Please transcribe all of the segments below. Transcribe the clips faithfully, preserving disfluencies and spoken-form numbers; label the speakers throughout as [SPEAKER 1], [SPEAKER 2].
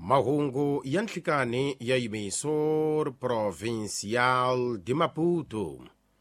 [SPEAKER 1] Mahungu ya nhlikani ya emissor provincial de Maputo.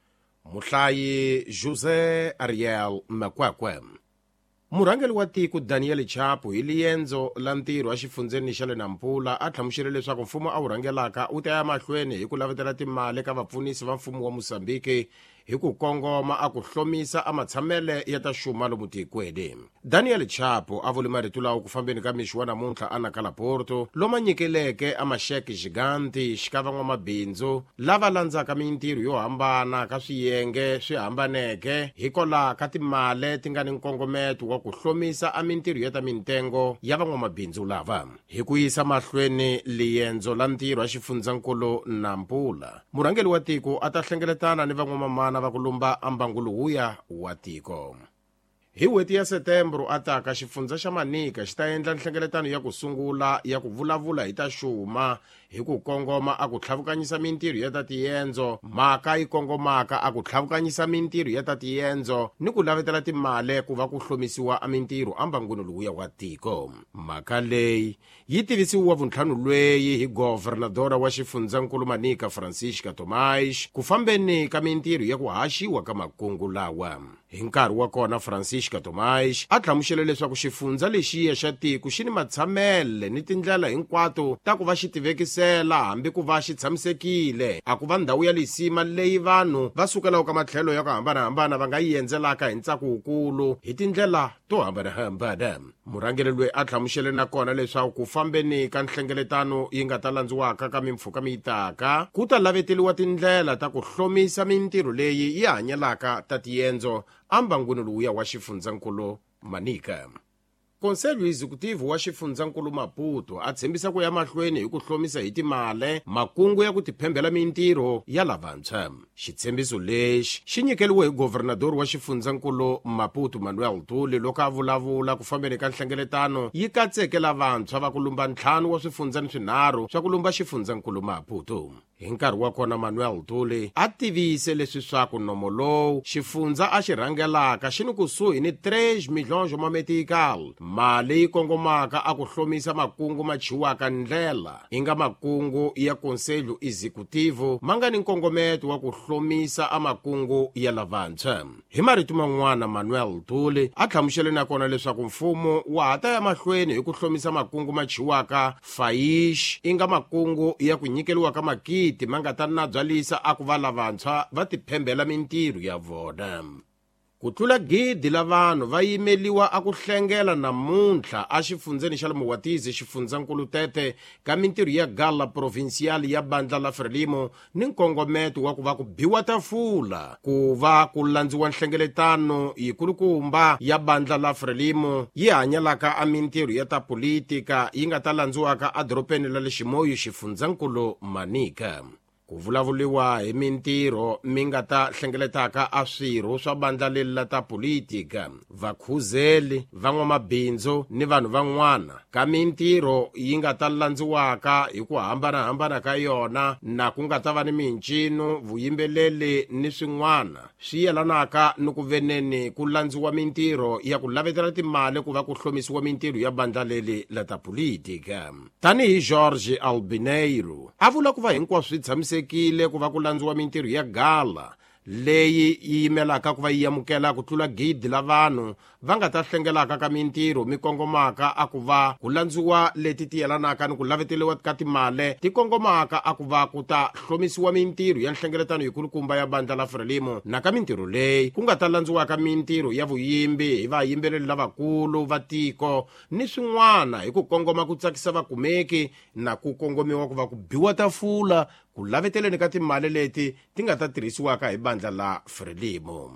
[SPEAKER 1] Muhlayi José Ariel Makwakwe. Murhangeri wa tiko Daniel Chapo hi liendzo la ntirho wa xifundzeni xa le Nampula a tlhamuxile leswaku mfumo a wu rhangelaka u ta ya mahlweni hi ku lavetela timali ka vapfunisi va mfumo wa Mosambiki hi ku kongoma a ku hlomisa a matshamele ya ta xuma lomu tikweni. Daniel Chapo a vule marito lawa ku fambeni ka mixi wa namuntlha a Nakala Porto loma nyikeleke a maxeke giganti xika van'wamabindzu lava landzaka mintirho yo hambana ka swiyenge swi hambaneke hikola ka timali ti nga ni nkongometo wa ku hlomisa a mintirho ya ta mitengo ya van'wamabindzu lava. Hi ku yisa mahlweni liendzo la ntirho wa xifundzakulu Nampula, murhangeri wa tiko a ta hlengeletana ni van'wamamana va ku lumba ambanguluwuya wa tiko. Hi n'hweti ya Setembro a taka xifundza xa Manika xi ta endla nhlengeletano ya ku sungula ya ku vulavula hi ta xuma hi ku kongoma a ku tlhavukanyisa mintirho ya ta tiyendzo, mhaka yi kongomaka a ku tlhavukanyisa mintirho ya ta tiyendzo ni ku lavetela timali ku va ku hlomisiwa a mintirho ambanguluwuya wa tiko. Mhaka leyi yi tivisiwa vuntlhanu lweyi hi governadora wa xifundzakulu Manika Francisca Tomás ku fambeni ka mintirho ya ku haxiwa ka makungu lawa. Hi nkarhi wa kona Francisca Tomás a tlhamuxile leswaku xifundza lexiya xa tiko xi ni matshamele ni tindlela hinkwato ta ku va xi tivekisela hambi ku va xi tshamisekile a ku va ndhawu ya lisima leyi vanhu va sukelaku ka matlhelo ya ku hambanahambana va nga yi endzelaka hi ntsako wukulu hi tindlela to hambanahambana. Murhangeri loyi a tlhamuxile na kona leswaku ku fambeni ka nhlengeletano yi nga ta landziwaka ka mimpfhuka miyitaka ku ta laveteliwa tindlela ta ku hlomisa mintirho leyi yi hanyelaka ta tiyendzo ambanguluwuya wa xifundzakulu Manika. Konselho Executivo wa xifundzakulu Maputo a tshembisa ku ya mahlweni hi ku hlomisa hi timali makungu ya ku tiphembela mintirho ya lavantshwa. Xitshembiso lexi xi nyikeliwe hi governador wa xifundzakulu Maputo Manuel Tuli loko a vulavula ku fambeni ka nhlengeletano yi katseke lavantshwa va ku lumba ntlhanu wa swifundzani swinharhu swa ku lumba xifundzakulu Maputo. Hi nkarhi wa kona Manuel Tuli a tivise leswi swa ku nomo lowu xifundza a xi rhangelaka xi ni kusuhi ni três milhões wa meticais, mali yi kongomaka a ku hlomisa makungu ma chiwaka ndlela yi nga makungu ya Conselho Executivo ma nga ni nkongometo wa ku hlomisa a makungu ya lavantshwa. Hi marito man'wana Manuel Tuli a tlhamuxele na kona leswaku mfumo wa ha ta ya mahlweni hi ku hlomisa makungu ma chiwaka faish yi nga makungu ya ku nyikeliwa ka makiti ma nga ta nabyalisa a ku va lavantshwa va tiphembela mintirho ya vona. Ku tlula gidi la vanhu va yimeliwa a ku hlengela namuntlha a xifundzeni xa le Muwatizi xifundzakulu Tete ka mintirho ya gala provincial ya bandla la Frelimo ni nkongometo wa ku va ku biwa tafula ku va ku landziwa nhlengeletano yikulukumba ya bandla la Frelimo yi hanyelaka a mintirho ya ta politika yi nga ta landziwaka a doropeni la le Ximoyo xifundzakulu Manika. Ku vulavuliwa hi mintirho mi nga ta hlengeletaka a swirho swa bandla leri la ta politika, vakhuzeli, van'wamabindzu ni vanhu van'wana ka mintirho yi nga ta landziwaka hi ku hambanahambana ka yona na ku nga ta va ni mincino, vuyimbeleli ni swin'wana swi yelanaka ni ku veneni ku landziwa mintirho ya ku lavetela timali ku va ku hlomisiwa mintirho ya bandla leri la ta politika. Tanihi Jorge Albineiro a vula ku va hinkwaswo swi tshamisekile ku va ku landziwa mintirho ya gala leyi yi yimelaka ku va yi amukela ku tlula gidi la vanhu va nga ta hlengelaka ka mintirho mi kongomaka a ku va ku landziwa leti ti yelanaka ni ku laveteliwa ka timali ti kongomaka a ku va ku ta hlomisiwa mintirho ya nhlengeletano yikulukumba ya bandla la Frelimo na ka mintirho leyi ku nga ta landziwaka mintirho ya vuyimbi hi vayimbeleri lavakulu va tiko ni swin'wana hi ku kongoma ku tsakisa vakumeki na ku kongomiwa ku va ku biwa tafula ku laveteleni ka timali leti ti nga ta tirhisiwaka hi bandla la Frelimo.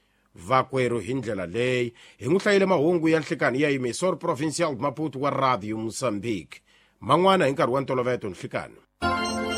[SPEAKER 1] Vakwerhu hi ndlela leyi hi n'wi hlayile mahungu ya nhlikani ya emissor provincial Maputo wa Radio Mozambique, man'wana hi nkarhi wa ntolovelo nhlikani.